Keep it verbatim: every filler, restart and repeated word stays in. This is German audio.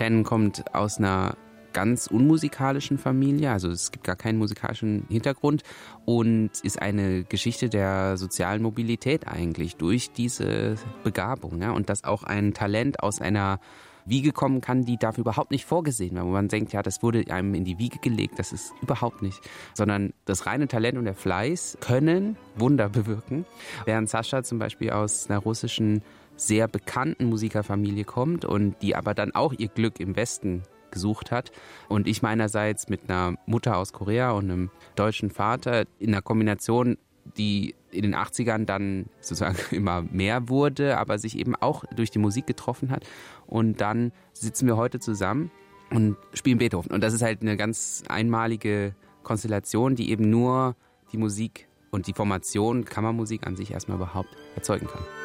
Chen kommt aus einer ganz unmusikalischen Familie, also es gibt gar keinen musikalischen Hintergrund und ist eine Geschichte der sozialen Mobilität eigentlich durch diese Begabung. Ja? Und dass auch ein Talent aus einer Wiege kommen kann, die dafür überhaupt nicht vorgesehen war, wo man denkt, ja, das wurde einem in die Wiege gelegt, das ist überhaupt nicht, sondern das reine Talent und der Fleiß können Wunder bewirken. Während Sascha zum Beispiel aus einer russischen, sehr bekannten Musikerfamilie kommt und die aber dann auch ihr Glück im Westen gesucht hat und ich meinerseits mit einer Mutter aus Korea und einem deutschen Vater in einer Kombination, die in den achtzigern dann sozusagen immer mehr wurde, aber sich eben auch durch die Musik getroffen hat. Und dann sitzen wir heute zusammen und spielen Beethoven. Und das ist halt eine ganz einmalige Konstellation, die eben nur die Musik und die Formation, Kammermusik an sich erstmal überhaupt erzeugen kann.